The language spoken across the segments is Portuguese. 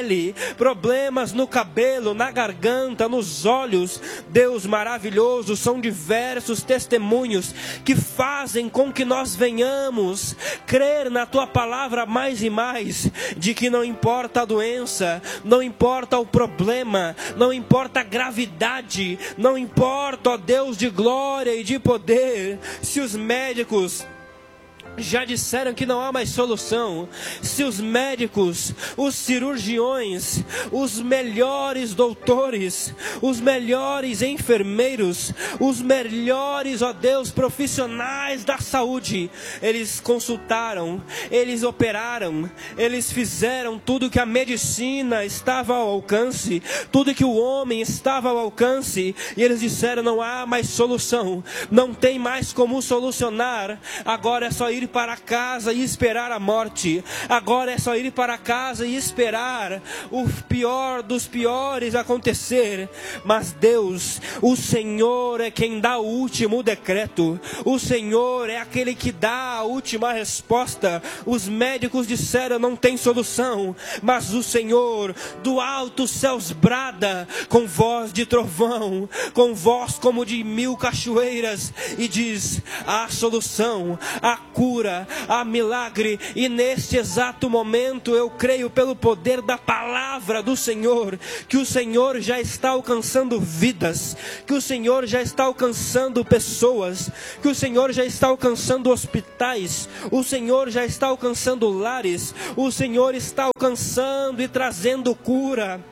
problemas no cabelo, na garganta, nos olhos. Deus maravilhoso, são diversos testemunhos que fazem com que nós venhamos crer na tua palavra mais e mais, de que não importa a doença, não importa o problema, não importa a gravidade, não importa, ó Deus de glória e de poder, se os médicos já disseram que não há mais solução, se os médicos, os cirurgiões, os melhores doutores, os melhores enfermeiros, os melhores, ó Deus, profissionais da saúde, eles consultaram, eles operaram, eles fizeram tudo que a medicina estava ao alcance, tudo que o homem estava ao alcance, e eles disseram: não há mais solução, não tem mais como solucionar, agora é só ir para casa e esperar a morte, agora é só ir para casa e esperar o pior dos piores acontecer. Mas Deus, o Senhor é quem dá o último decreto, o Senhor é aquele que dá a última resposta. Os médicos disseram: não tem solução, mas o Senhor do alto céus brada com voz de trovão, com voz como de 1000 cachoeiras, e diz: há solução, há cura, há milagre. E neste exato momento eu creio, pelo poder da palavra do Senhor, que o Senhor já está alcançando vidas, que o Senhor já está alcançando pessoas, que o Senhor já está alcançando hospitais, o Senhor já está alcançando lares, o Senhor está alcançando e trazendo cura.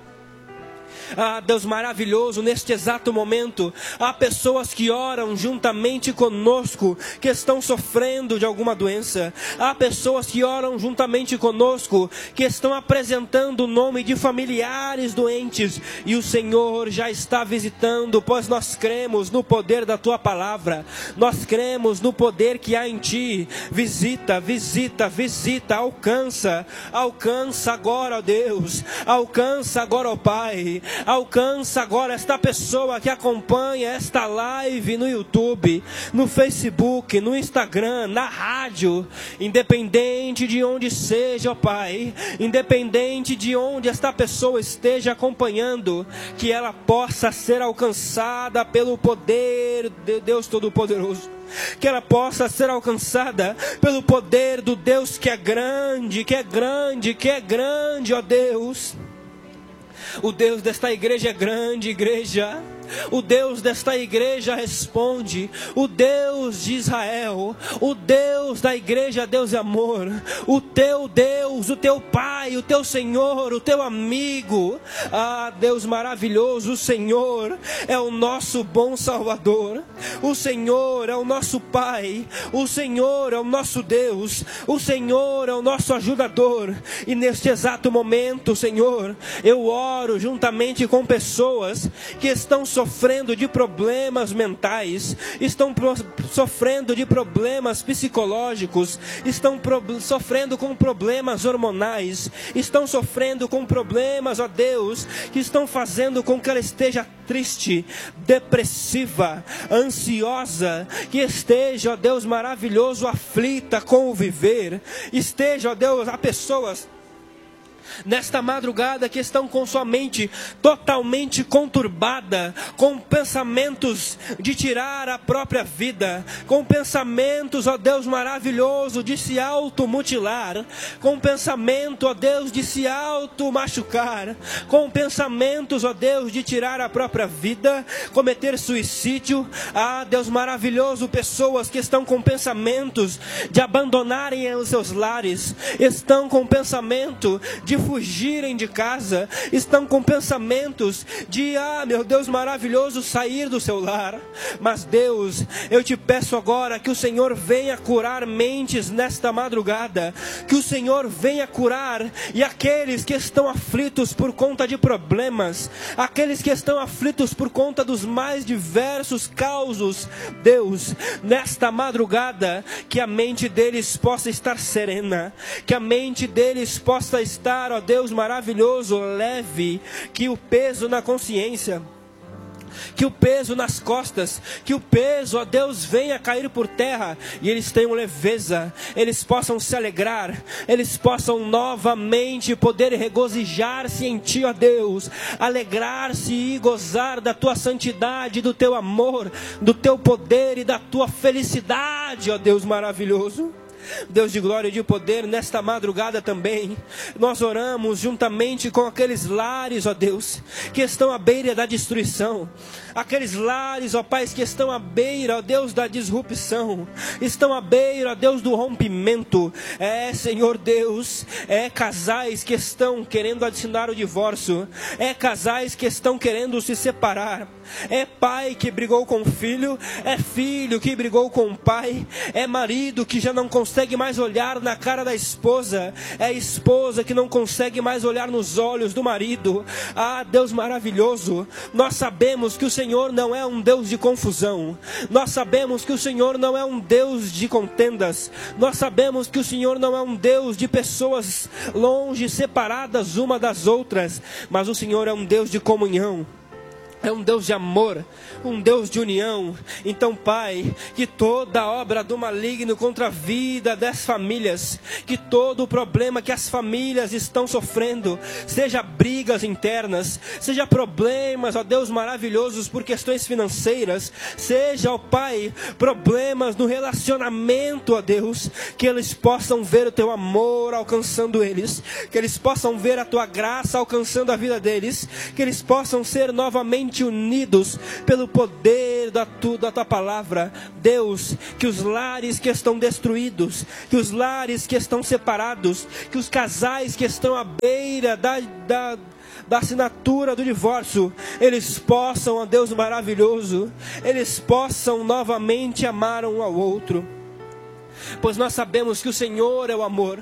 Ah, Deus maravilhoso, neste exato momento, há pessoas que oram juntamente conosco, que estão sofrendo de alguma doença. Há pessoas que oram juntamente conosco, que estão apresentando o nome de familiares doentes, e o Senhor já está visitando, pois nós cremos no poder da tua palavra, nós cremos no poder que há em ti. Visita, visita, visita, alcança, alcança agora, ó Deus, alcança agora, ó Pai. Alcança agora esta pessoa que acompanha esta live no YouTube, no Facebook, no Instagram, na rádio, independente de onde seja, ó Pai, independente de onde esta pessoa esteja acompanhando, que ela possa ser alcançada pelo poder de Deus Todo-Poderoso, que ela possa ser alcançada pelo poder do Deus que é grande, que é grande, que é grande, ó Deus. O Deus desta igreja é grande, igreja. O Deus desta igreja responde. O Deus de Israel, o Deus da igreja, Deus é amor. O teu Deus, o teu Pai, o teu Senhor, o teu amigo. Ah, Deus maravilhoso, o Senhor é o nosso bom Salvador. O Senhor é o nosso Pai. O Senhor é o nosso Deus. O Senhor é o nosso ajudador. E neste exato momento, Senhor, eu oro juntamente com pessoas que estão sofrendo de problemas mentais, estão sofrendo de problemas psicológicos, estão sofrendo com problemas hormonais, estão sofrendo com problemas, ó Deus, que estão fazendo com que ela esteja triste, depressiva, ansiosa, que esteja, ó Deus maravilhoso, aflita com o viver. Esteja, ó Deus, há pessoas nesta madrugada que estão com sua mente totalmente conturbada, com pensamentos de tirar a própria vida, com pensamentos, ó Deus maravilhoso, de se automutilar, com pensamento, ó Deus, de se automachucar, com pensamentos, ó Deus, de tirar a própria vida, cometer suicídio. Ah, Deus maravilhoso, pessoas que estão com pensamentos de abandonarem os seus lares, estão com pensamento de fugirem de casa, estão com pensamentos de, meu Deus maravilhoso, sair do seu lar. Mas Deus, eu te peço agora que o Senhor venha curar mentes nesta madrugada, que o Senhor venha curar, e aqueles que estão aflitos por conta de problemas, aqueles que estão aflitos por conta dos mais diversos causos, Deus, nesta madrugada, que a mente deles possa estar serena, que a mente deles possa estar, ó Deus maravilhoso, leve, que o peso na consciência que o peso nas costas, que o peso, ó Deus, venha cair por terra, e eles tenham leveza, eles possam se alegrar, eles possam novamente poder regozijar-se em Ti, ó Deus, alegrar-se e gozar da Tua santidade, do Teu amor, do Teu poder e da Tua felicidade, ó Deus maravilhoso. Deus de glória e de poder, nesta madrugada também, nós oramos juntamente com aqueles lares, ó Deus, que estão à beira da destruição, aqueles lares, ó Pai, que estão à beira, ó Deus, da disrupção, estão à beira, ó Deus, do rompimento, Senhor Deus, casais que estão querendo assinar o divórcio, casais que estão querendo se separar, pai que brigou com filho, filho que brigou com o pai, marido que já não consegue mais olhar na cara da esposa, esposa que não consegue mais olhar nos olhos do marido. Deus maravilhoso, nós sabemos que o Senhor não é um Deus de confusão, nós sabemos que o Senhor não é um Deus de contendas, nós sabemos que o Senhor não é um Deus de pessoas longe, separadas uma das outras, mas o Senhor é um Deus de comunhão, é um Deus de amor, um Deus de união. Então, Pai, que toda obra do maligno contra a vida das famílias, que todo o problema que as famílias estão sofrendo, seja brigas internas, seja problemas, ó Deus maravilhosos, por questões financeiras, seja, ó Pai, problemas no relacionamento, ó Deus, que eles possam ver o Teu amor alcançando eles, que eles possam ver a Tua graça alcançando a vida deles, que eles possam ser novamente unidos pelo poder da Tua palavra. Deus, que os lares que estão destruídos, que os lares que estão separados, que os casais que estão à beira da assinatura do divórcio, eles possam, ó Deus maravilhoso, eles possam novamente amar um ao outro, pois nós sabemos que o Senhor é o amor.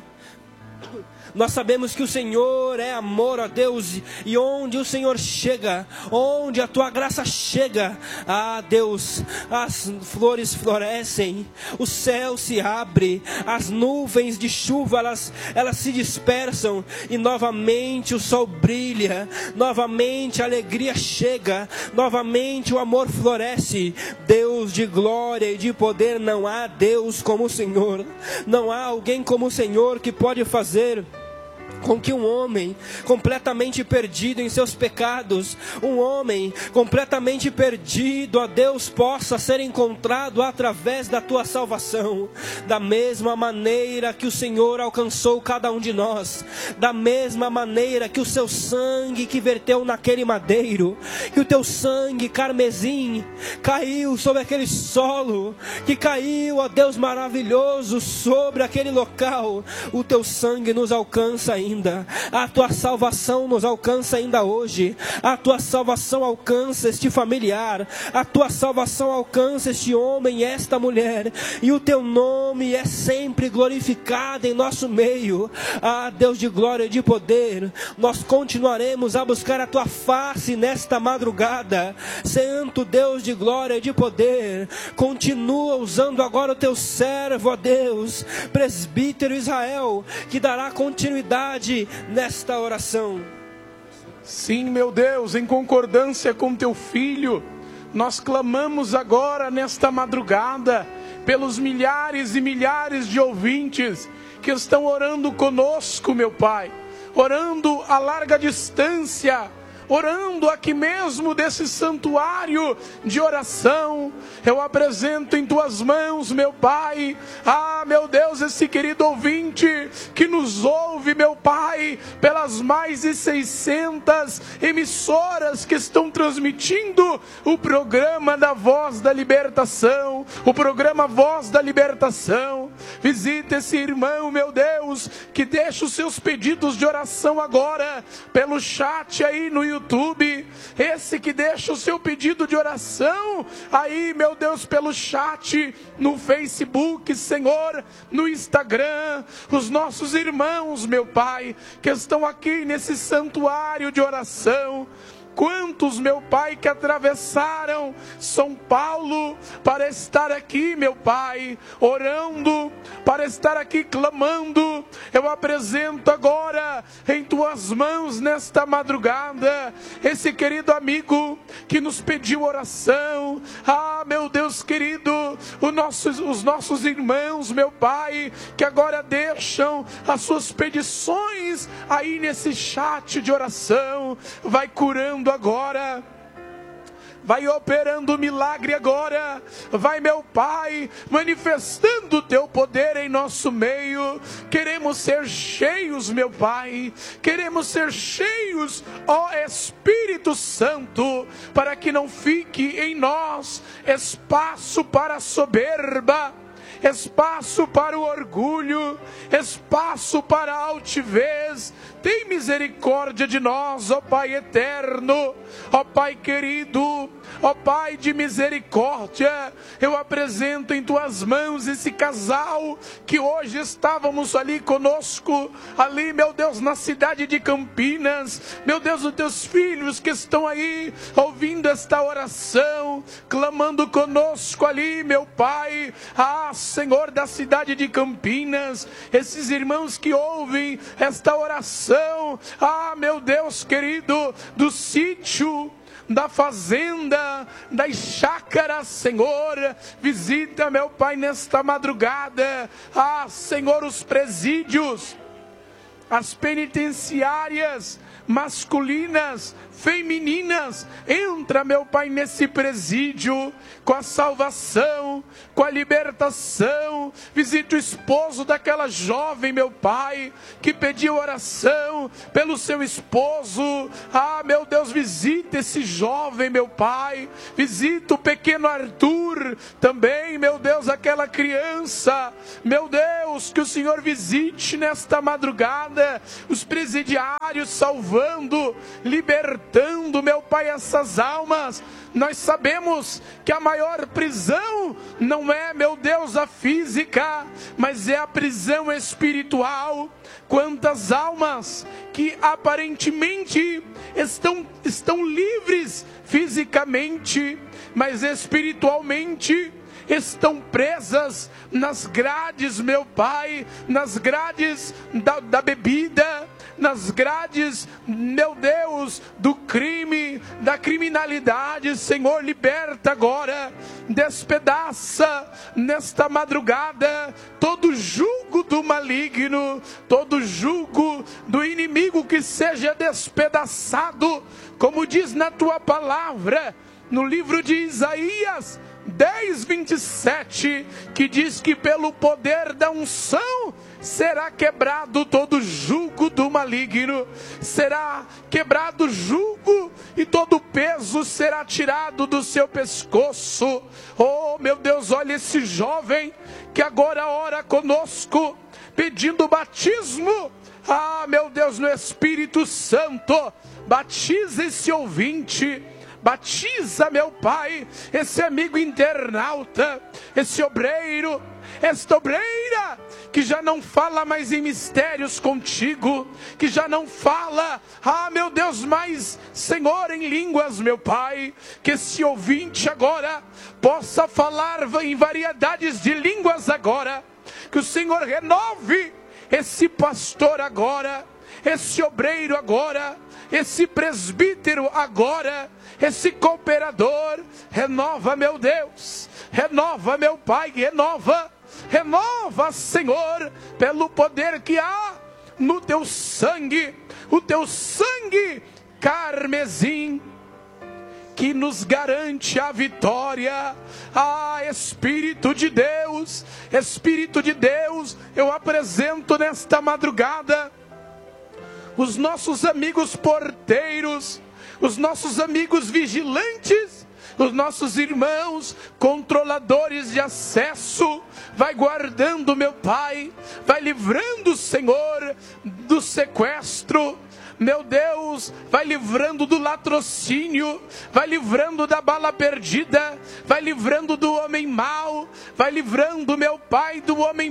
Nós sabemos que o Senhor é amor, ó Deus, e onde o Senhor chega, onde a Tua graça chega, Deus, as flores florescem, o céu se abre, as nuvens de chuva, elas se dispersam, e novamente o sol brilha, novamente a alegria chega, novamente o amor floresce. Deus de glória e de poder, não há Deus como o Senhor, não há alguém como o Senhor que pode fazer com que um homem completamente perdido em seus pecados, um homem completamente perdido, ó Deus, possa ser encontrado através da Tua salvação, da mesma maneira que o Senhor alcançou cada um de nós, da mesma maneira que o Seu sangue que verteu naquele madeiro, que o Teu sangue carmesim caiu sobre aquele solo, que caiu, ó Deus maravilhoso, sobre aquele local, o Teu sangue nos alcança ainda. A Tua salvação nos alcança ainda hoje. A Tua salvação alcança este familiar, a Tua salvação alcança este homem e esta mulher, e o Teu nome é sempre glorificado em nosso meio. Deus de glória e de poder, nós continuaremos a buscar a Tua face nesta madrugada. Santo Deus de glória e de poder, continua usando agora o Teu servo, ó Deus, presbítero Israel, que dará continuidade nesta oração. Sim, meu Deus, em concordância com Teu Filho, nós clamamos agora nesta madrugada pelos milhares e milhares de ouvintes que estão orando conosco, meu Pai, orando a larga distância, orando aqui mesmo desse santuário de oração. Eu apresento em Tuas mãos, meu Pai, meu Deus, esse querido ouvinte que nos ouve, meu Pai, pelas mais de 600 emissoras que estão transmitindo o programa da Voz da Libertação, o programa Voz da Libertação. Visita esse irmão, meu Deus, que deixa os seus pedidos de oração agora pelo chat aí no YouTube, esse que deixa o seu pedido de oração aí, meu Deus, pelo chat no Facebook, Senhor, no Instagram, os nossos irmãos, meu Pai, que estão aqui nesse santuário de oração. quantos, meu Pai, que atravessaram São Paulo para estar aqui, meu Pai, orando, para estar aqui clamando. Eu apresento agora em tuas mãos nesta madrugada esse querido amigo que nos pediu oração. Ah, meu Deus querido, os nossos irmãos, meu Pai, que agora deixam as suas petições aí nesse chat de oração. Vai curando agora, vai operando o milagre agora, vai, meu Pai, manifestando o teu poder em nosso meio. Queremos ser cheios, meu Pai, queremos ser cheios, ó Espírito Santo, para que não fique em nós espaço para a soberba, espaço para o orgulho, espaço para a altivez. Tem misericórdia de nós, ó Pai eterno, ó Pai querido, ó Pai de misericórdia. Eu apresento em tuas mãos esse casal que hoje estávamos ali conosco, ali, meu Deus, na cidade de Campinas. Meu Deus, os teus filhos que estão aí ouvindo esta oração, clamando conosco ali, meu Pai. Ah, Senhor, da cidade de Campinas, esses irmãos que ouvem esta oração, ah, meu Deus querido, do sítio, da fazenda, das chácaras, Senhor, visita, meu Pai, nesta madrugada, ah, Senhor, os presídios, as penitenciárias masculinas, femininas. Entra, meu Pai, nesse presídio com a salvação, com a libertação. Visita o esposo daquela jovem, meu Pai, que pediu oração pelo seu esposo. Ah, meu Deus, visita esse jovem, meu Pai. Visita o pequeno Arthur também, meu Deus, aquela criança. Meu Deus, que o Senhor visite nesta madrugada os presidiários, salvando, libertando, meu Pai, essas almas. Nós sabemos que a maior prisão não é, meu Deus, a física, mas é a prisão espiritual. Quantas almas que aparentemente estão livres fisicamente, mas espiritualmente estão presas nas grades, meu Pai, nas grades da bebida, nas grades, meu Deus, do crime, da criminalidade. Senhor, liberta agora, despedaça nesta madrugada todo jugo do maligno, todo jugo do inimigo, que seja despedaçado, como diz na tua palavra, no livro de Isaías 10:27, que diz que pelo poder da unção será quebrado todo jugo do maligno, será quebrado o jugo e todo peso será tirado do seu pescoço. Oh, meu Deus, olha esse jovem que agora ora conosco, pedindo batismo. Ah, meu Deus, no Espírito Santo, batiza esse ouvinte. Batiza, meu Pai, esse amigo internauta, esse obreiro, esta obreira, que já não fala mais em mistérios contigo, que já não fala, ah, meu Deus, mais, Senhor, em línguas, meu Pai, que esse ouvinte agora possa falar em variedades de línguas agora, que o Senhor renove esse pastor agora, esse obreiro agora, esse presbítero agora, esse cooperador. Renova, meu Deus, renova, meu Pai, renova, Senhor, pelo poder que há no teu sangue, o teu sangue carmesim, que nos garante a vitória. Ah, Espírito de Deus, eu apresento nesta madrugada os nossos amigos porteiros, os nossos amigos vigilantes, os nossos irmãos controladores de acesso. Vai guardando, meu Pai, vai livrando, Senhor, do sequestro. Meu Deus, vai livrando do latrocínio, vai livrando da bala perdida, vai livrando do homem mau, vai livrando, meu Pai, do homem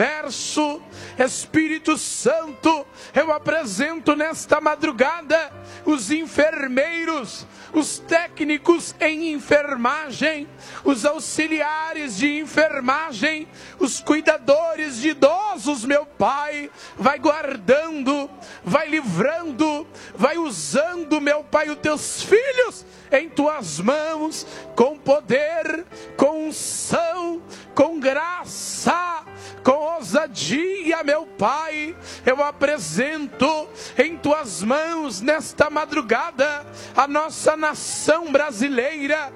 perverso. Espírito Santo, eu apresento nesta madrugada os enfermeiros, os técnicos em enfermagem, os auxiliares de enfermagem, os cuidadores de idosos, meu Pai, vai guardando, vai livrando, vai usando, meu Pai, os teus filhos em tuas mãos, com poder, com unção, com graça, com ousadia, meu Pai. Eu apresento em tuas mãos nesta madrugada a nossa nação brasileira,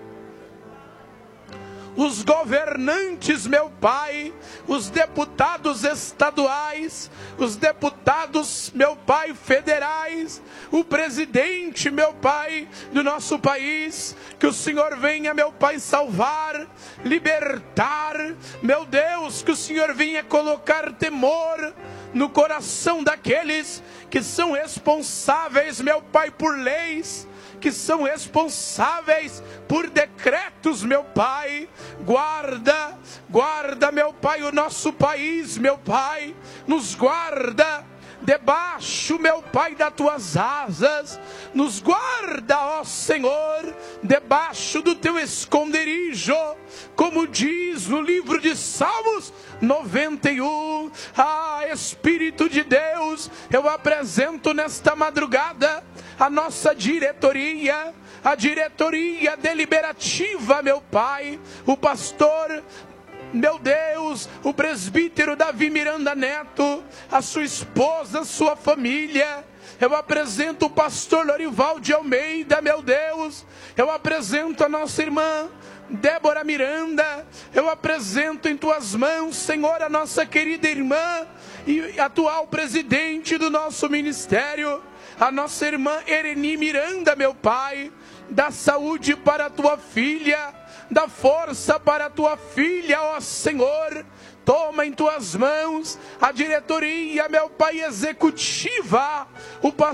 os governantes, meu Pai, os deputados estaduais, os deputados, meu Pai, federais, o presidente, meu Pai, do nosso país. Que o Senhor venha, meu Pai, salvar, libertar, meu Deus, que o Senhor venha colocar temor no coração daqueles que são responsáveis, meu Pai, por leis, que são responsáveis por decretos, meu Pai. Guarda, guarda, meu Pai, o nosso país, meu Pai, nos guarda debaixo, meu Pai, das tuas asas, nos guarda, ó Senhor, debaixo do teu esconderijo, como diz no livro de Salmos 91. Espírito de Deus, eu apresento nesta madrugada a nossa diretoria, a diretoria deliberativa, meu Pai, o pastor, meu Deus, o presbítero Davi Miranda Neto, a sua esposa, a sua família. Eu apresento o pastor Lorival de Almeida, meu Deus. Eu apresento a nossa irmã Débora Miranda. Eu apresento em tuas mãos, Senhor, a nossa querida irmã e atual presidente do nosso ministério, a nossa irmã Ereni Miranda, meu Pai. Dá saúde para a tua filha, dá força para a tua filha, ó Senhor. Toma em tuas mãos a diretoria, meu Pai, executiva, o pastor